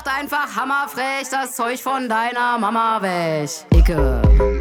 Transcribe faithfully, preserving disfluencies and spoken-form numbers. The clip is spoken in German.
einfach hammerfrech das Zeug von deiner Mama weg. Icke.